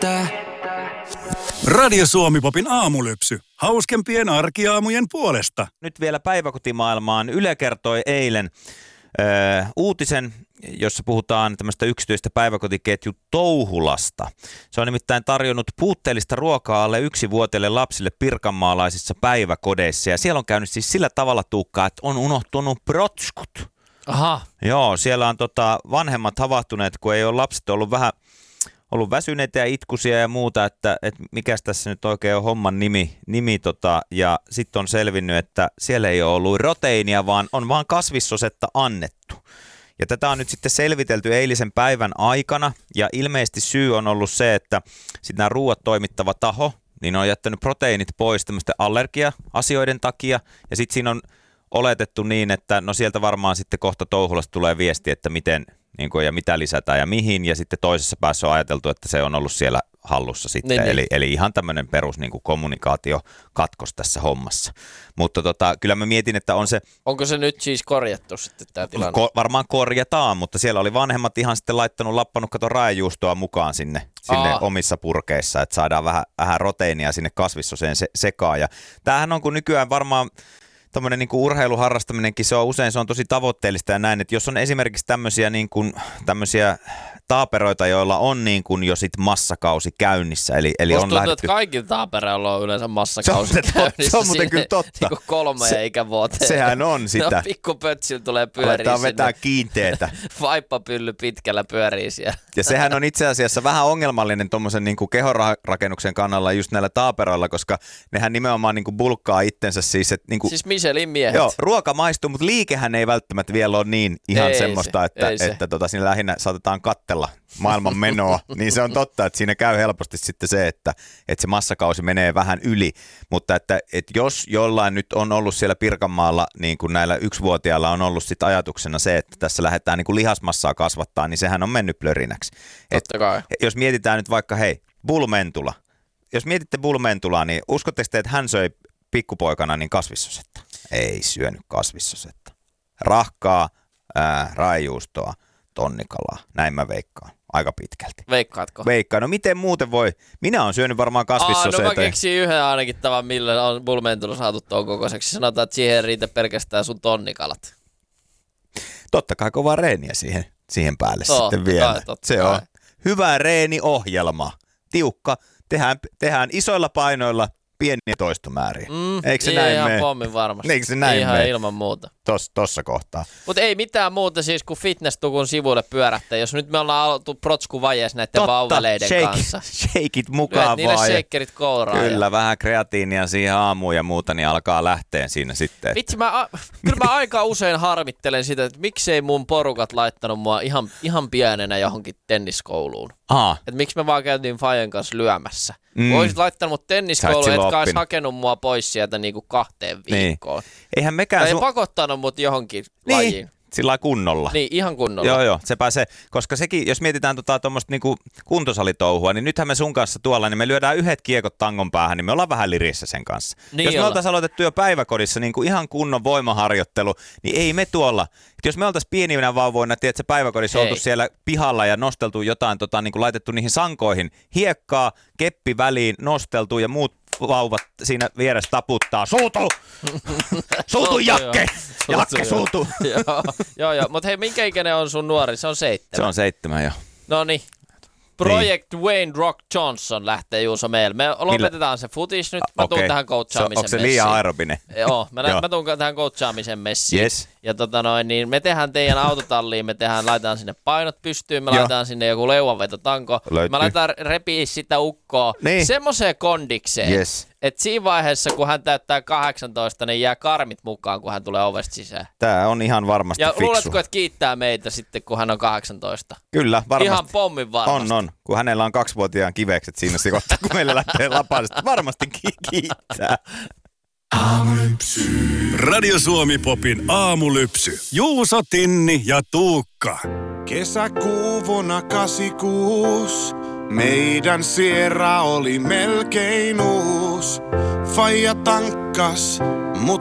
Radio Suomi-popin aamulypsy. Hauskempien arkiaamujen puolesta. Nyt vielä päiväkotimaailmaan. Yle kertoi eilen uutisen, jossa puhutaan tämmöistä yksityistä päiväkotiketju Touhulasta. Se on nimittäin tarjonnut puutteellista ruokaa alle 1-vuotiaille lapsille pirkanmaalaisissa päiväkodeissa. Ja siellä on käynyt siis sillä tavalla, Tuukka, että on unohtunut protskut. Aha. Joo, siellä on vanhemmat havahtuneet, kun ei ole lapset ollut väsyneitä ja itkuisia ja muuta, että mikäs tässä nyt oikein on homman nimi ja sitten on selvinnyt, että siellä ei ole ollut proteiinia, vaan on vaan kasvissosetta annettu. Ja tätä on nyt sitten selvitelty eilisen päivän aikana, ja ilmeisesti syy on ollut se, että sitten nämä ruuat toimittava taho, niin on jättänyt proteiinit pois tämmöisten allergia-asioiden takia, ja sitten siinä on oletettu niin, että no sieltä varmaan sitten kohta Touhulasta tulee viesti, että miten ja mitä lisätään ja mihin, ja sitten toisessa päässä on ajateltu, että se on ollut siellä hallussa sitten, eli ihan tämmöinen perus kommunikaatiokatkos tässä hommassa. Mutta kyllä mä mietin, että on se... Onko se nyt siis korjattu sitten tämä tilanne? Varmaan korjataan, mutta siellä oli vanhemmat ihan sitten lappanut raajuustoa mukaan sinne omissa purkeissa, että saadaan vähän proteiinia sinne kasvissoseen sekaan, ja tämähän on kun nykyään varmaan tämmöinen niin kuin urheiluharrastaminenkin, se on tosi tavoitteellista ja näin, että jos on esimerkiksi tämmöisiä taaperoita, joilla on niin kuin jo sit massakausi käynnissä, eli on lähdetty... Tuntuu, että kaikilla taaperoilla on yleensä massakausi käynnissä. Se on muuten kyllä totta. Niin 3 ikävuoteen. Sehän on sitä. No pikkupötsillä tulee pyöriä sinne. Aletaan vetää kiinteetä. Vaippapylly pitkällä pyörii siellä. Ja sehän on itse asiassa vähän ongelmallinen tuommoisen niin kuin kehonrakennuksen kannalla just näillä taaperoilla, koska nehän nimenomaan niin kuin bulkkaa itsensä siis. Että, niin kuin, siis Michelin miehet. Joo, ruoka maistuu, mutta liikehän ei välttämättä vielä ole niin ihan semmoista, että siinä lähinnä saatetaan kattella maailman menoa, niin se on totta, että siinä käy helposti sitten se, että se massakausi menee vähän yli, mutta että jos jollain nyt on ollut siellä Pirkanmaalla, niin kuin näillä 1-vuotiailla on ollut sitten ajatuksena se, että tässä lähdetään niin kuin lihasmassaa kasvattaa, niin sehän on mennyt plörinäksi. Totta kai. Jos mietitään nyt vaikka, Bull-Mentula. Jos mietitte Bull-Mentulaa, niin uskotteko te, että hän söi pikkupoikana niin kasvissosetta? Ei syönyt kasvissosetta. Rahkaa, raajuustoa, tonnikalaa. Näin mä veikkaan. Aika pitkälti. Veikkaatko? Veikkaan. No miten muuten voi? Minä olen syönyt varmaan kasvissoseita. No mä keksin yhden ainakin tavan, millä on Bull-Mentula saatu tuon kokoiseksi. Sanotaan, että siihen ei riitä pelkästään sun tonnikalat. Totta kai kovaa reeniä siihen päälle sitten vielä. Se on hyvä reeniohjelma. Tiukka. Tehdään isoilla painoilla pieniä toistomääriä. Eikö se näin mene? Ihan pommin varmasti. Eikö se näin ihan mene? Ilman muuta. Tossa kohtaa. Mutta ei mitään muuta siis kuin fitness-tukun sivuille pyörähtää. Jos nyt me ollaan aloitettu protskuvajeessa näiden vauveleiden kanssa. Shakeit mukaan niille vaan. Niille shakerit kouraan. Kyllä, vähän kreatiinia siihen aamuun ja muuta, niin alkaa lähteä siinä sitten. Vitsi, kyllä mä aika usein harmittelen sitä, että miksei mun porukat laittanut mua ihan pienenä johonkin tenniskouluun. Että miksi me vaan käytiin Fajen kanssa lyömässä. Voisit laittanut mut tenniskouluun, etkä olisi hakenut mua pois sieltä niinku 2 viikkoon. Eihän mekään tai pakottanut mut johonkin lajiin. Sillä kunnolla. Niin, ihan kunnolla. Joo, se pääsee, koska sekin, jos mietitään tuommoista niinku kuntosalitouhua, niin nythän me sun kanssa tuolla, niin me lyödään 1 kiekot tangon päähän, niin me ollaan vähän lirissä sen kanssa. Niin jos me oltaisiin aloitettu jo päiväkodissa niin kuin ihan kunnon voimaharjoittelu, niin ei me tuolla. Jos me oltaisiin pieninä vauvoina, tiedätkö, päiväkodissa oltu siellä pihalla ja nosteltu jotain, niin kuin laitettu niihin sankoihin hiekkaa, keppi väliin, nosteltu ja muut vauvat siinä vieressä taputtaa. Suutu Jakke! Jakke, suutu! Joo, mutta hei, minkä ikäinen on sun nuori? Se on 7. Se on 7, joo. Noniin. Project Wayne Rock Johnson lähtee Juuso meille. Me lopetetaan se futis nyt. Mä tuun tähän coachaamisen messiin. Onko se liian aerobinen? Joo, mä tuun tähän coachaamisen messiin. Yes. Ja niin me tehdään teidän autotalliin, laitetaan sinne painot pystyyn, me laitetaan sinne joku leuanvetotanko. Mä laitetaan repiä sitä ukkoa semmoiseen kondikseen, että siinä vaiheessa, kun hän täyttää 18, niin jää karmit mukaan, kun hän tulee ovesta sisään. Tää on ihan varmasti fiksu. Ja luuletko, että kiittää meitä sitten, kun hän on 18? Kyllä, varmasti. Ihan pommin varmasti. On. Kun hänellä on 2-vuotiaan kivekset siinä kohtaa, kun meille lähtee lapasesta. Varmasti kiittää. Aamulypsy. Radio Suomi-popin aamulypsy. Juuso, Tinni ja Tuukka. Kesäkuu vuonna 86. Meidän Sierra oli melkein uus. Faija tankkas, mut